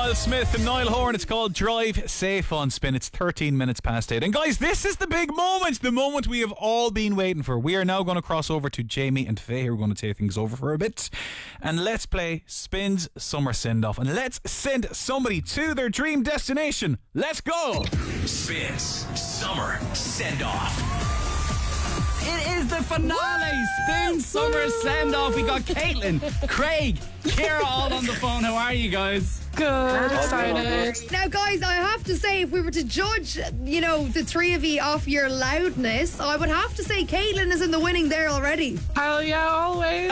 Niall Smith and Niall Horan. It's called Drive Safe on Spin. It's 13 minutes past 8. And guys, this is the big moment. The moment we have all been waiting for. We are now going to cross over to Jamie and Faye, who are going to take things over for a bit. And let's play Spin's Summer Send-Off. And let's send somebody to their dream destination. Let's go. Spin's Summer Send-Off. It is the finale, Spin Summer Send-Off. We got Caitlin, Craig, Ciara all on the phone. How are you guys? Good, excited. Now, guys, I have to say, if we were to judge, the three of you off your loudness, I would have to say Caitlin is in the winning there already. Hell yeah, always.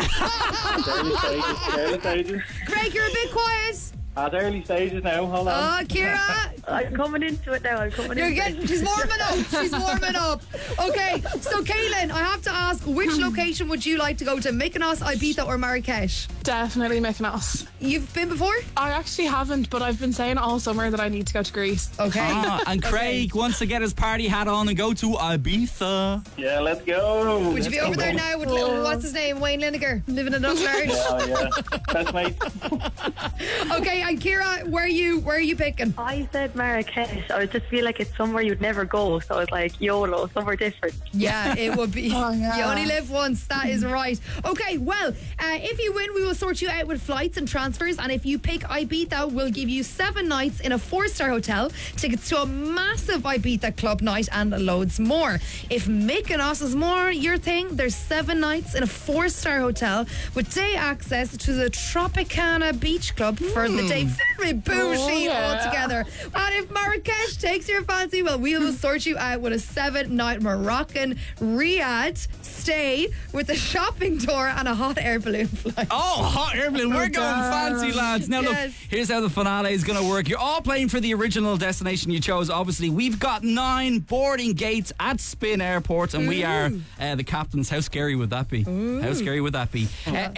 Early stages. Craig, you're a bit quiet. At early stages now, hold on. Oh, Ciara. I'm coming into it now. She's warming up. She's warming up. Okay, so Caitlin, I have to ask, which location would you like to go to? Mykonos, Ibiza or Marrakesh? Definitely Mykonos. You've been before? I actually haven't, but I've been saying all summer that I need to go to Greece. Okay. And Craig wants to get his party hat on and go to Ibiza. Yeah, let's go. Would you be over there now with little, what's his name, Wayne Lineker, living it up large? Yeah. Best mate. Okay, and Ciara, where are you picking? I said Marrakesh. I just feel like it's somewhere you'd never go, so it's like YOLO, somewhere different. Yeah, it would be. Oh, yeah. You only live once, that is right. Okay, well, if you win, we will sort you out with flights and transfers, and if you pick Ibiza, we'll give you 7 nights in a 4-star hotel, tickets to a massive Ibiza club night, and loads more. If Mykonos is more your thing, there's 7 nights in a 4-star hotel with day access to the Tropicana Beach Club for the day. Very bougie altogether. And if Marrakesh takes your fancy, well, we will sort you out with a 7-night Moroccan Riyadh stay with a shopping tour and a hot air balloon flight. Oh, hot air balloon. We're going fancy, lads. Now, look, here's how the finale is going to work. You're all playing for the original destination you chose, obviously. We've got 9 boarding gates at Spin Airport, and we are the captains. How scary would that be? How scary would that be? 8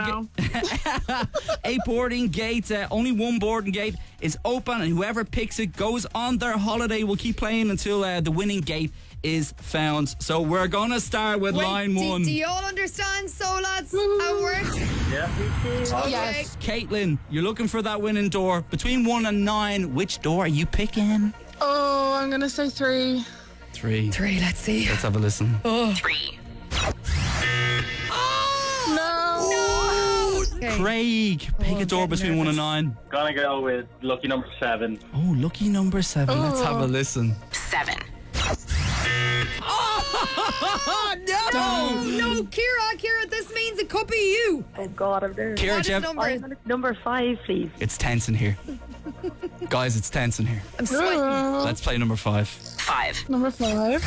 boarding gates. Only 1 boarding gate is open, and whoever picks it goes on their holiday. We'll keep playing until the winning gate is found. So we're gonna start with line 1. Do you all understand, so lads, how it works? Yeah. Okay. Yes. Caitlin, you're looking for that winning door. Between 1 and 9, which door are you picking? Oh, I'm going to say 3. 3. 3, let's see. Let's have a listen. 3. No. Okay. Craig, pick a door between 1 and 9. Gonna go with lucky number 7. Oh, lucky number 7. Let's have a listen. 7. No, Ciara, this means it could be you. Oh God, I'm there. Ciara, What is Jeff, number? Number 5, please. it's tense in here. Guys, it's tense in here. I'm sweating. Let's play number 5. 5. Number 5.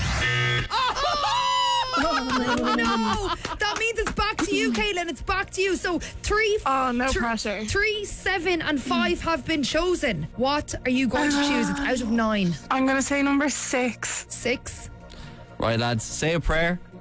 Oh, no, that means it's back to you, Caitlin. It's back to you. So 3, Oh, no pressure. 3, 7 and 5 have been chosen. What are you going to choose? It's out of 9. I'm going to say number 6. 6. Right, lads, say a prayer